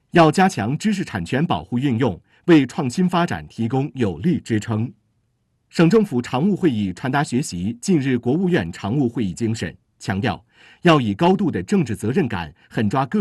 要加强知识产权保护运用，为创新发展提供有力支撑。省政府常务会议传达学习近日国务院常务会议精神，强调要以高度的政治责任感狠抓各